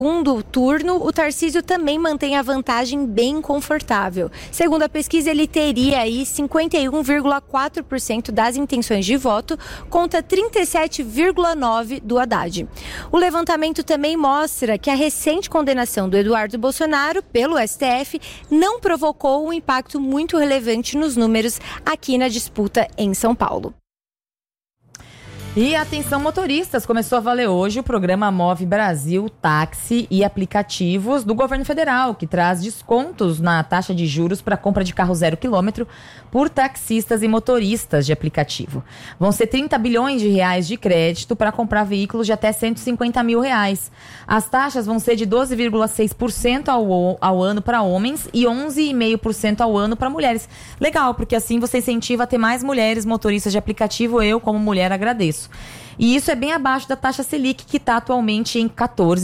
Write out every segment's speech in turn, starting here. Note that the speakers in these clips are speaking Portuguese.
segundo turno, o Tarcísio também mantém a vantagem bem confortável. Segundo a pesquisa, ele teria aí 51,4% das intenções de voto contra 37,9% do Haddad. O levantamento também mostra que a recente condenação do Eduardo Bolsonaro pelo STF não provocou um impacto muito relevante nos números aqui na disputa em São Paulo. E atenção motoristas, começou a valer hoje o programa Move Brasil Táxi e Aplicativos do governo federal, que traz descontos na taxa de juros para compra de carro 0 km por taxistas e motoristas de aplicativo. Vão ser 30 bilhões de reais de crédito para comprar veículos de até 150 mil reais. As taxas vão ser de 12,6% ao ano para homens e 11,5% ao ano para mulheres. Legal, porque assim você incentiva a ter mais mulheres motoristas de aplicativo. Eu, como mulher, agradeço. E isso é bem abaixo da taxa Selic, que está atualmente em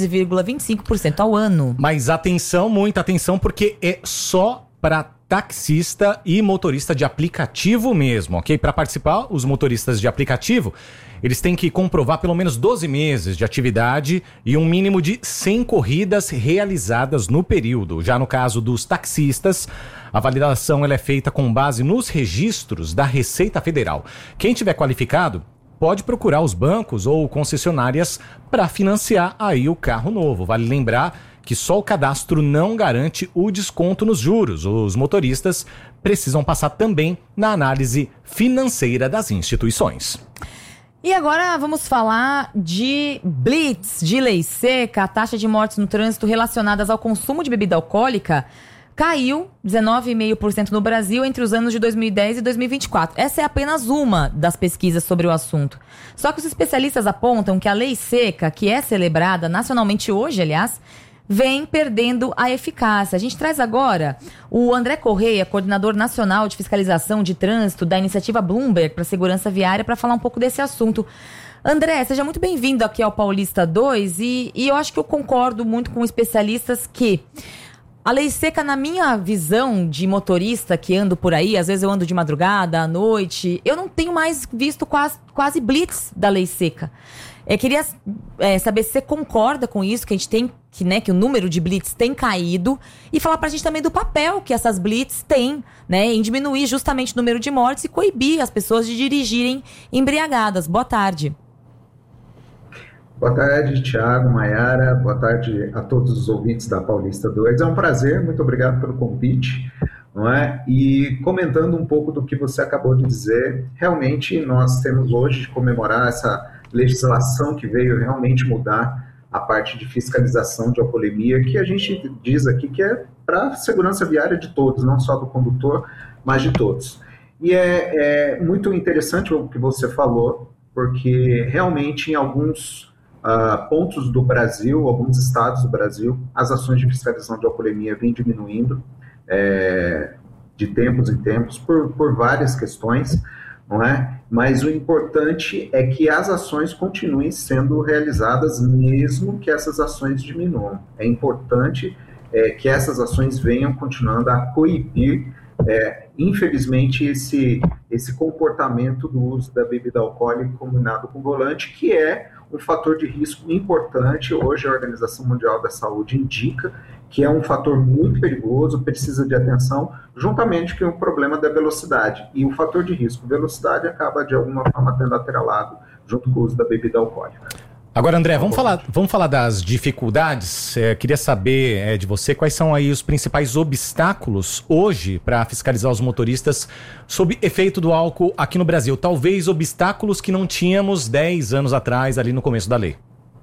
14,25% ao ano. Mas atenção, muita atenção, porque é só para taxista e motorista de aplicativo mesmo, ok? Para participar, os motoristas de aplicativo, eles têm que comprovar pelo menos 12 meses de atividade e um mínimo de 100 corridas realizadas no período. Já no caso dos taxistas, a validação ela é feita com base nos registros da Receita Federal. Quem tiver qualificado pode procurar os bancos ou concessionárias para financiar aí o carro novo. Vale lembrar que só o cadastro não garante o desconto nos juros. Os motoristas precisam passar também na análise financeira das instituições. E agora vamos falar de blitz, de lei seca. A taxa de mortes no trânsito relacionadas ao consumo de bebida alcoólica caiu 19,5% no Brasil entre os anos de 2010 e 2024. Essa é apenas uma das pesquisas sobre o assunto. Só que os especialistas apontam que a lei seca, que é celebrada nacionalmente hoje, aliás, vem perdendo a eficácia. A gente traz agora o André Correia, coordenador nacional de fiscalização de trânsito da iniciativa Bloomberg para a segurança viária, para falar um pouco desse assunto. André, seja muito bem-vindo aqui ao Paulista 2 e eu acho que eu concordo muito com especialistas que a lei seca, na minha visão de motorista que ando por aí, às vezes eu ando de madrugada, à noite, eu não tenho mais visto quase blitz da lei seca. Queria saber se você concorda com isso, que a gente tem, que o número de blitz tem caído, e falar pra gente também do papel que essas blitz têm, em diminuir justamente o número de mortes e coibir as pessoas de dirigirem embriagadas. Boa tarde. Boa tarde, Thiago, Maiara, boa tarde a todos os ouvintes da Paulista 2. É um prazer, muito obrigado pelo convite. Não é? E comentando um pouco do que você acabou de dizer, realmente nós temos hoje de comemorar essa legislação que veio realmente mudar a parte de fiscalização de alcoolemia, que a gente diz aqui que é para a segurança viária de todos, não só do condutor, mas de todos. E é muito interessante o que você falou, porque realmente em alguns pontos do Brasil, alguns estados do Brasil, as ações de fiscalização de alcoolemia vêm diminuindo de tempos em tempos por várias questões, não é? Mas o importante é que as ações continuem sendo realizadas mesmo que essas ações diminuam. É importante que essas ações venham continuando a coibir, infelizmente, esse comportamento do uso da bebida alcoólica combinado com volante, que é um fator de risco importante. Hoje a Organização Mundial da Saúde indica que é um fator muito perigoso, precisa de atenção, juntamente com o problema da velocidade. E o fator de risco, velocidade, acaba de alguma forma tendo atrelado junto com o uso da bebida alcoólica. Agora, André, vamos falar das dificuldades. Queria saber de você quais são aí os principais obstáculos hoje para fiscalizar os motoristas sob efeito do álcool aqui no Brasil. Talvez obstáculos que não tínhamos 10 anos atrás, ali no começo da lei.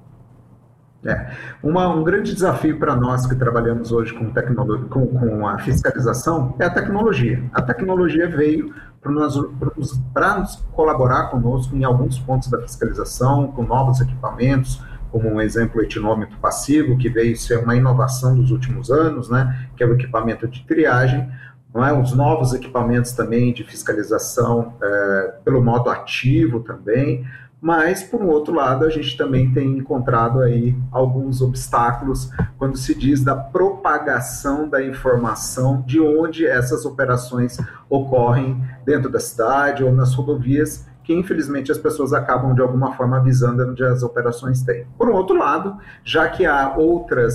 Um grande desafio para nós que trabalhamos hoje com a fiscalização é a tecnologia. A tecnologia veio para nos colaborar conosco em alguns pontos da fiscalização, com novos equipamentos, como um exemplo, o etinômetro passivo, que veio ser uma inovação dos últimos anos, que é o equipamento de triagem, os novos equipamentos também de fiscalização pelo modo ativo também. Mas, por um outro lado, a gente também tem encontrado aí alguns obstáculos quando se diz da propagação da informação de onde essas operações ocorrem dentro da cidade ou nas rodovias, que infelizmente as pessoas acabam de alguma forma avisando onde as operações têm. Por um outro lado, já que há outras